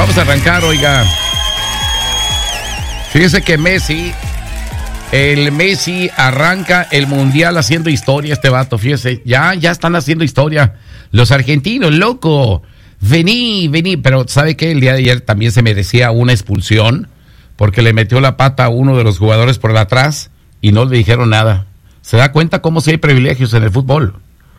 Vamos a arrancar, oiga. Fíjese que el Messi arranca el Mundial haciendo historia, este vato, fíjese. Ya están haciendo historia. Los argentinos, loco. Vení. Pero ¿sabe qué? El día de ayer también se merecía una expulsión porque le metió la pata a uno de los jugadores por atrás y no le dijeron nada. ¿Se da cuenta cómo sí hay privilegios en el fútbol?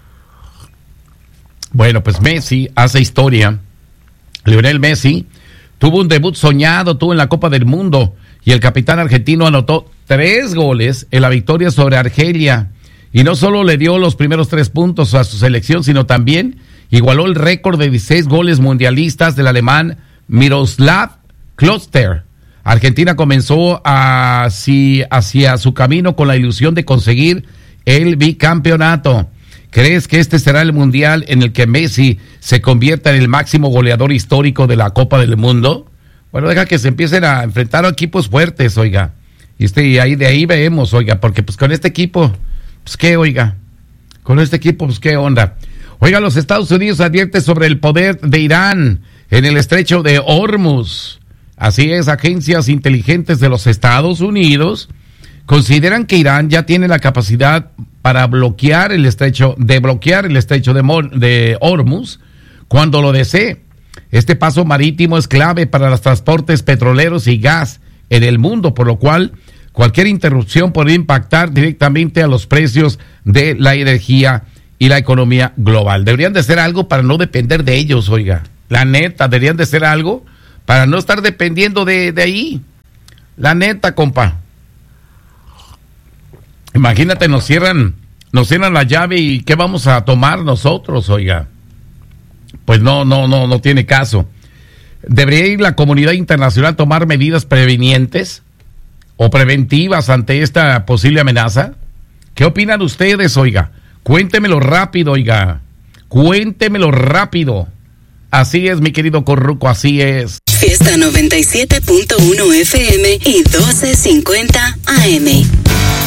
Bueno, pues Messi hace historia. Lionel Messi tuvo un debut soñado, tuvo en la Copa del Mundo, y el capitán argentino anotó 3 goles en la victoria sobre Argelia. Y no solo le dio los primeros 3 puntos a su selección, sino también igualó el récord de 16 goles mundialistas del alemán Miroslav Klose. Argentina comenzó hacia su camino con la ilusión de conseguir el bicampeonato. ¿Crees que este será el mundial en el que Messi se convierta en el máximo goleador histórico de la Copa del Mundo? Bueno, deja que se empiecen a enfrentar a equipos fuertes, oiga. Y ahí de ahí vemos, oiga, porque pues con este equipo, pues qué, oiga. Con este equipo, pues qué onda. Oiga, los Estados Unidos advierten sobre el poder de Irán en el estrecho de Hormuz. Así es, agencias inteligentes de los Estados Unidos consideran que Irán ya tiene la capacidad para desbloquear el estrecho de Hormuz cuando lo desee. Este paso marítimo es clave para los transportes petroleros y gas en el mundo, por lo cual cualquier interrupción podría impactar directamente a los precios de la energía y la economía global. Deberían de hacer algo para no depender de ellos, oiga. La neta, deberían de hacer algo para no estar dependiendo de ahí. La neta, compa. Imagínate, nos cierran la llave y ¿qué vamos a tomar nosotros, oiga? Pues no tiene caso. ¿Debería ir la comunidad internacional a tomar medidas prevenientes o preventivas ante esta posible amenaza? ¿Qué opinan ustedes, oiga? Cuéntemelo rápido, oiga. Cuéntemelo rápido. Así es, mi querido Corruco, así es. Fiesta 97.1 FM y 1250 AM.